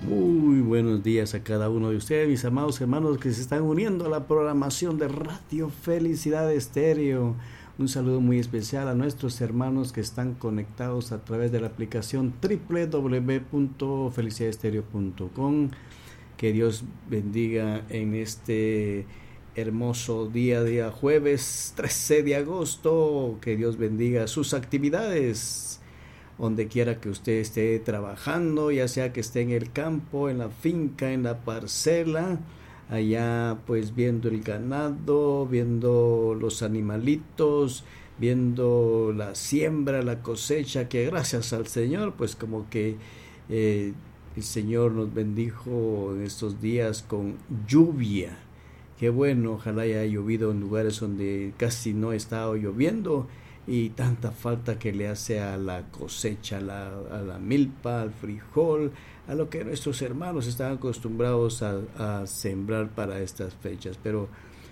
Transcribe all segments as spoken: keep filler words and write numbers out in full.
Muy buenos días a cada uno de ustedes, mis amados hermanos que se están uniendo a la programación de Radio Felicidad Estéreo. Un saludo muy especial a nuestros hermanos que están conectados a través de la aplicación doble u doble u doble u punto felicidad estéreo punto com. Que Dios bendiga en este hermoso día, día jueves trece de agosto. Que Dios bendiga sus actividades, donde quiera que usted esté trabajando, ya sea que esté en el campo, en la finca, en la parcela, allá pues viendo el ganado, viendo los animalitos, viendo la siembra, la cosecha, que gracias al Señor, pues como que eh, el Señor nos bendijo en estos días con lluvia. Qué bueno, ojalá haya llovido en lugares donde casi no ha estado lloviendo, y tanta falta que le hace a la cosecha, a la, a la milpa, al frijol, a lo que nuestros hermanos están acostumbrados a, a sembrar para estas fechas. Pero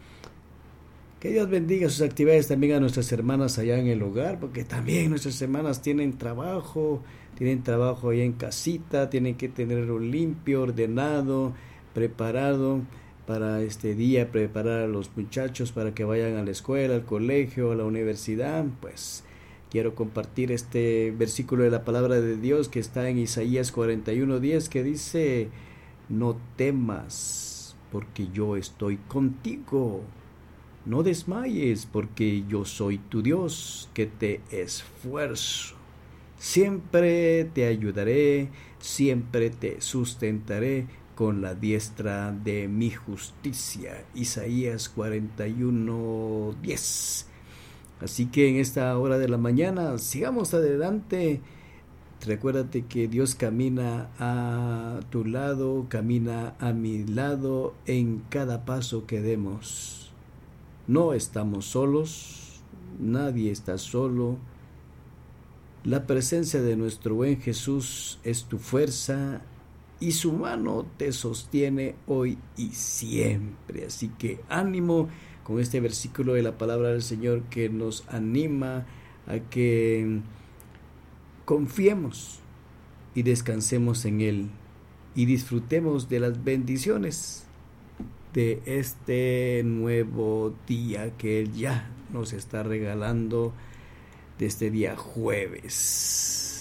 que Dios bendiga sus actividades también a nuestras hermanas allá en el hogar, porque también nuestras hermanas tienen trabajo, tienen trabajo allá en casita, tienen que tenerlo limpio, ordenado, preparado para este día, preparar a los muchachos para que vayan a la escuela, al colegio, a la universidad. Pues quiero compartir este versículo de la palabra de Dios que está en Isaías cuarenta y uno diez, que dice: no temas, porque yo estoy contigo. No desmayes, porque yo soy tu Dios, que te esfuerzo. Siempre te ayudaré, siempre te sustentaré con la diestra de mi justicia. Isaías cuarenta y uno diez. Así que en esta hora de la mañana sigamos adelante. Recuérdate que Dios camina a tu lado, camina a mi lado en cada paso que demos. No estamos solos, nadie está solo. La presencia de nuestro buen Jesús es tu fuerza, y su mano te sostiene hoy y siempre. Así que ánimo con este versículo de la palabra del Señor, que nos anima a que confiemos y descansemos en Él y disfrutemos de las bendiciones de este nuevo día que Él ya nos está regalando, de este día jueves.